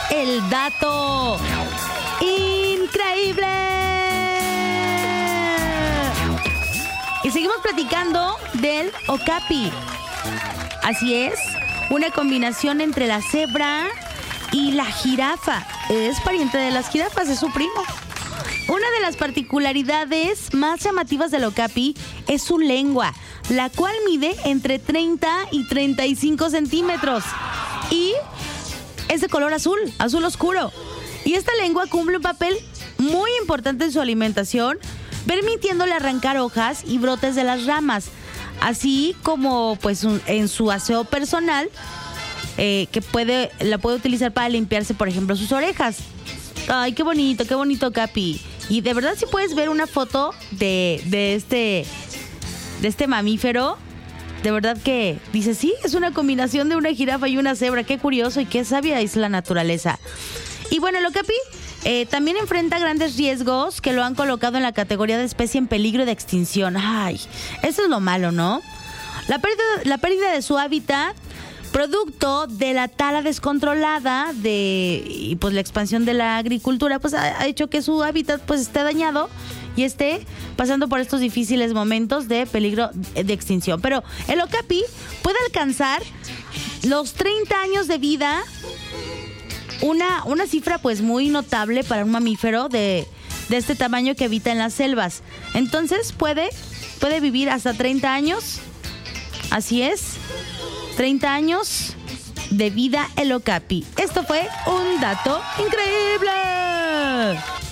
el dato increíble. Y seguimos platicando del okapi. Así es, una combinación entre la cebra y la jirafa. Es pariente de las jirafas, es su primo. Una de las particularidades más llamativas del okapi es su lengua, la cual mide entre 30 y 35 centímetros. Y es de color azul, azul oscuro. Y esta lengua cumple un papel muy importante en su alimentación, permitiéndole arrancar hojas y brotes de las ramas, así como pues en su aseo personal, que la puede utilizar para limpiarse, por ejemplo, sus orejas. Ay, qué bonito okapi. Y de verdad, si puedes ver una foto de este mamífero, de verdad que dices, sí, es una combinación de una jirafa y una cebra. Qué curioso y qué sabia es la naturaleza. Y bueno, el okapi también enfrenta grandes riesgos que lo han colocado en la categoría de especie en peligro de extinción. Ay, eso es lo malo, ¿no? La pérdida de su hábitat, producto de la tala descontrolada y pues la expansión de la agricultura, pues ha hecho que su hábitat pues esté dañado y esté pasando por estos difíciles momentos de peligro de extinción. Pero el okapi puede alcanzar los 30 años de vida, una cifra pues muy notable para un mamífero de este tamaño que habita en las selvas. Entonces puede vivir hasta 30 años. Así es, 30 años de vida el okapi. Esto fue un dato increíble.